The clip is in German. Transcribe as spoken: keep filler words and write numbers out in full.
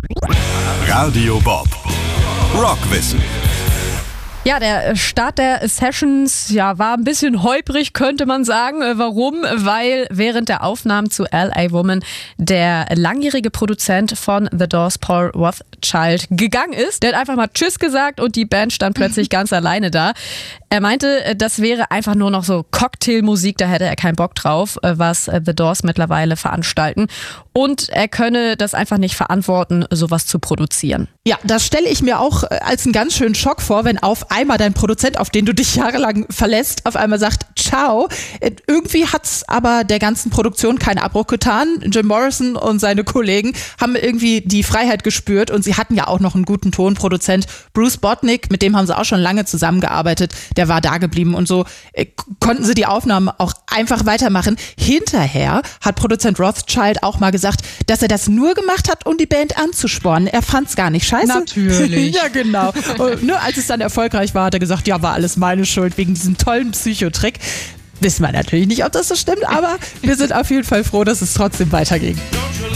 Radio Bob. Rockwissen. Ja, der Start der Sessions ja, war ein bisschen holprig, könnte man sagen. Warum? Weil während der Aufnahmen zu L A Woman der langjährige Produzent von The Doors, Paul Rothchild, gegangen ist. Der hat einfach mal Tschüss gesagt und die Band stand plötzlich ganz alleine da. Er meinte, das wäre einfach nur noch so Cocktailmusik, da hätte er keinen Bock drauf, was The Doors mittlerweile veranstalten. Und er könne das einfach nicht verantworten, sowas zu produzieren. Ja, das stelle ich mir auch als einen ganz schönen Schock vor, wenn auf einmal dein Produzent, auf den du dich jahrelang verlässt, auf einmal sagt, ciao. Irgendwie hat's aber der ganzen Produktion keinen Abbruch getan. Jim Morrison und seine Kollegen haben irgendwie die Freiheit gespürt und sie hatten ja auch noch einen guten Tonproduzent. Bruce Botnick, mit dem haben sie auch schon lange zusammengearbeitet, der war da geblieben und so äh, konnten sie die Aufnahmen auch einfach weitermachen. Hinterher hat Produzent Rothchild auch mal gesagt, dass er das nur gemacht hat, um die Band anzuspornen. Er fand's gar nicht scheiße. Natürlich. Ja, genau. Und, ne, als es dann erfolgreich war, hat er gesagt, ja, war alles meine Schuld wegen diesem tollen Psychotrick. Wissen wir natürlich nicht, ob das so stimmt, aber wir sind auf jeden Fall froh, dass es trotzdem weiterging.